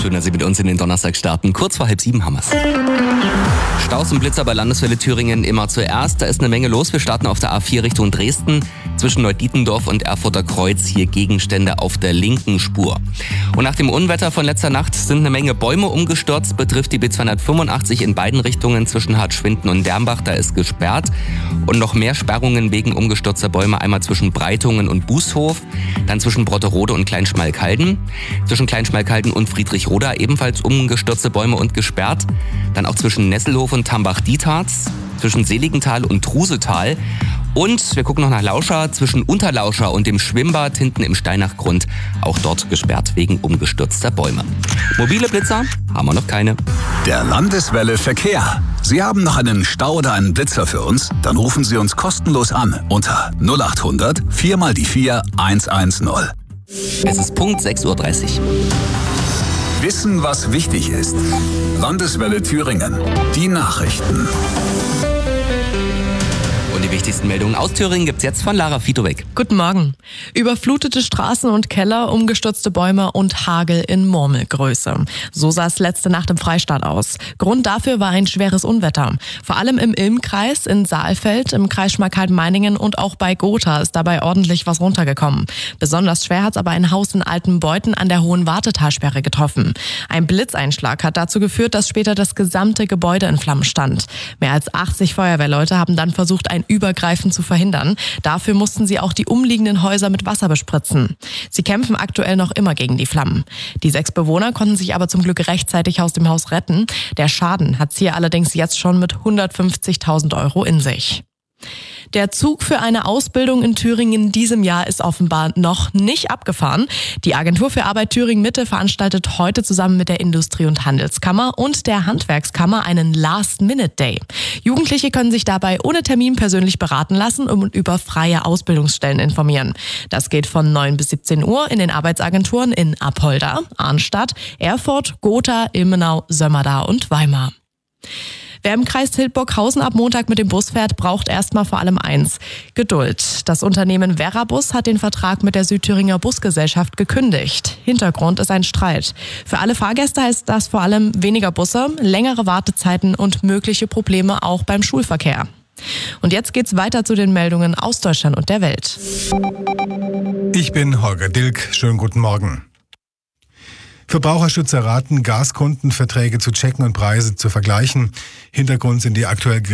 Schön, dass Sie mit uns in den Donnerstag starten. Kurz vor 6:30 haben wir's. Staus und Blitzer bei Landeswelle Thüringen immer zuerst. Da ist eine Menge los. Wir starten auf der A4 Richtung Dresden. Zwischen Neudietendorf und Erfurter Kreuz hier Gegenstände auf der linken Spur. Und nach dem Unwetter von letzter Nacht sind eine Menge Bäume umgestürzt. Betrifft die B285 in beiden Richtungen zwischen Hartschwinden und Dermbach. Da ist gesperrt. Und noch mehr Sperrungen wegen umgestürzter Bäume. Einmal zwischen Breitungen und Bußhof. Dann zwischen Brotterode und Kleinschmalkalden. Zwischen Kleinschmalkalden und Friedrichroda ebenfalls umgestürzte Bäume und gesperrt. Dann auch zwischen Nesselhof und Tambach-Dietharz. Zwischen Seligenthal und Trusetal. Und wir gucken noch nach Lauscha, zwischen Unterlauscha und dem Schwimmbad hinten im Steinachgrund, auch dort gesperrt wegen umgestürzter Bäume. Mobile Blitzer haben wir noch keine. Der Landeswelle Verkehr. Sie haben noch einen Stau oder einen Blitzer für uns? Dann rufen Sie uns kostenlos an unter 0800 4 mal die 4 110. Es ist Punkt 6:30 Uhr. Wissen, was wichtig ist. Landeswelle Thüringen. Die Nachrichten. Und die wichtigsten Meldungen aus Thüringen gibt's jetzt von Lara Fitowek. Guten Morgen. Überflutete Straßen und Keller, umgestürzte Bäume und Hagel in Murmelgröße. So sah es letzte Nacht im Freistaat aus. Grund dafür war ein schweres Unwetter. Vor allem im Ilm-Kreis, in Saalfeld, im Kreis Schmalkalden-Meiningen und auch bei Gotha ist dabei ordentlich was runtergekommen. Besonders schwer hat's aber ein Haus in Altenbeuthen an der Hohen Wartetalsperre getroffen. Ein Blitzeinschlag hat dazu geführt, dass später das gesamte Gebäude in Flammen stand. Mehr als 80 Feuerwehrleute haben dann versucht, ein Übergreifen zu verhindern. Dafür mussten sie auch die umliegenden Häuser mit Wasser bespritzen. Sie kämpfen aktuell noch immer gegen die Flammen. Die 6 Bewohner konnten sich aber zum Glück rechtzeitig aus dem Haus retten. Der Schaden hat's hier allerdings jetzt schon mit 150.000 € in sich. Der Zug für eine Ausbildung in Thüringen in diesem Jahr ist offenbar noch nicht abgefahren. Die Agentur für Arbeit Thüringen Mitte veranstaltet heute zusammen mit der Industrie- und Handelskammer und der Handwerkskammer einen Last-Minute-Day. Jugendliche können sich dabei ohne Termin persönlich beraten lassen und über freie Ausbildungsstellen informieren. Das geht von 9 bis 17 Uhr in den Arbeitsagenturen in Apolda, Arnstadt, Erfurt, Gotha, Ilmenau, Sömmerda und Weimar. Wer im Kreis Hildburghausen ab Montag mit dem Bus fährt, braucht erstmal vor allem eins: Geduld. Das Unternehmen Verabus hat den Vertrag mit der Südthüringer Busgesellschaft gekündigt. Hintergrund ist ein Streit. Für alle Fahrgäste heißt das vor allem weniger Busse, längere Wartezeiten und mögliche Probleme auch beim Schulverkehr. Und jetzt geht's weiter zu den Meldungen aus Deutschland und der Welt. Ich bin Holger Dilk. Schönen guten Morgen. Verbraucherschützer raten, Gaskundenverträge zu checken und Preise zu vergleichen. Hintergrund sind die aktuell